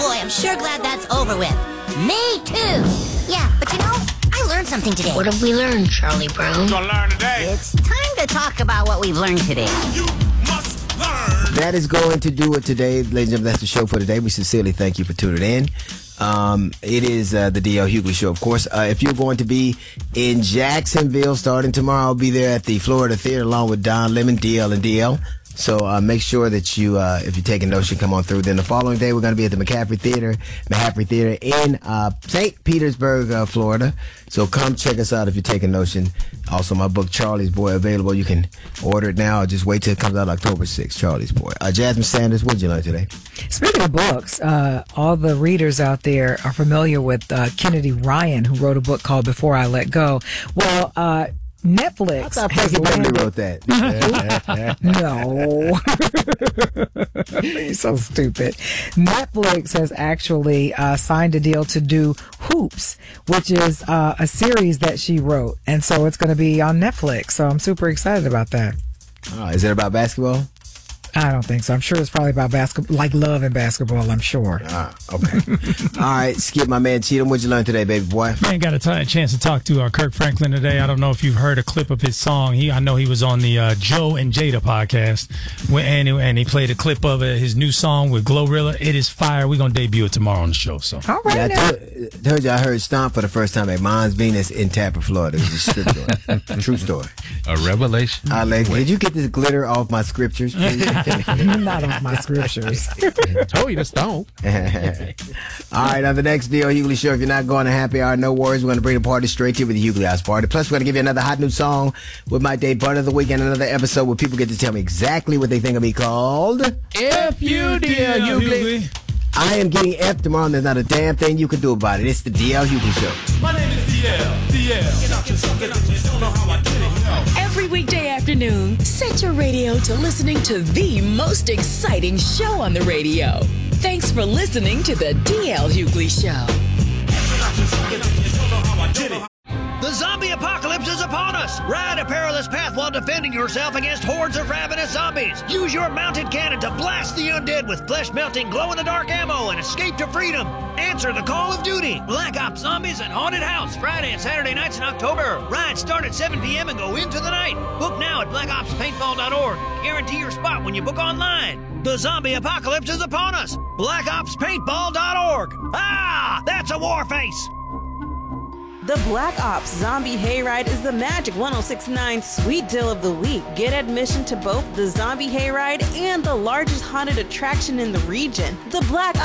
Boy, I'm sure glad that's over with. Me too. Yeah, but I learned something today. What have we learned, Charlie Brown? Gonna learn today. It's time to talk about what we've learned today. You must learn. That is going to do it today. Ladies and gentlemen, that's the show for today. We sincerely thank you for tuning in. It is the D.L. Hughley Show, of course. If you're going to be in Jacksonville starting tomorrow, I'll be there at the Florida Theater along with Don Lemon, DL and DL. So make sure that you, if you're taking notes, you come on through. Then the following day, we're going to be at the McCaffrey Theater in St. Petersburg, Florida. So come check us out if you're taking notion. Also, my book, Charlie's Boy, available. You can order it now or just wait till it comes out October 6th, Charlie's Boy. Jasmine Sanders, what did you learn today? Speaking of books, all the readers out there are familiar with Kennedy Ryan, who wrote a book called Before I Let Go. Well, Netflix. I thought Frankie Beverly wrote that. No. You're so stupid. Netflix has actually signed a deal to do Hoops, which is a series that she wrote. And so it's going to be on Netflix. So I'm super excited about that. Is it about basketball? I don't think so. I'm sure it's probably about basketball, like love and basketball, I'm sure. Okay. All right, Skip, my man Cheatham, what'd you learn today, baby boy? Man, got a chance to talk to Kirk Franklin today. I don't know if you've heard a clip of his song. I know he was on the Joe and Jada podcast, and he played a clip of his new song with Glorilla. It is fire. We're going to debut it tomorrow on the show. So. All right. Yeah, I told you I heard Stomp for the first time at Mons Venus in Tampa, Florida. It was a script story. True story. A revelation. Did you get this glitter off my scriptures, please? Not off my scriptures. Told you to stomp. All right, on the next D.L. Hughley Show, if you're not going to happy hour, no worries. We're going to bring the party straight to you with the Hughley House Party. Plus, we're going to give you another hot new song with my day butt of the week and another episode where people get to tell me exactly what they think of me called F.U. D.L. Hughley. I am getting F tomorrow, and there's not a damn thing you can do about it. It's the D.L. Hughley Show. My name is DL. Every weekday afternoon, set your radio to listening to the most exciting show on the radio. Thanks for listening to the DL Hughley Show. The zombie apocalypse is upon us! Ride a perilous path while defending yourself against hordes of ravenous zombies. Use your mounted cannon to blast the undead with flesh-melting, glow-in-the-dark ammo and escape to freedom. Answer the call of duty. Black Ops Zombies and Haunted House, Friday and Saturday nights in October. Rides start at 7 p.m. and go into the night. Book now at blackopspaintball.org. Guarantee your spot when you book online. The zombie apocalypse is upon us. blackopspaintball.org. Ah, that's a war face. The Black Ops Zombie Hayride is the Magic 106.9 Sweet Deal of the Week. Get admission to both the Zombie Hayride and the largest haunted attraction in the region. The Black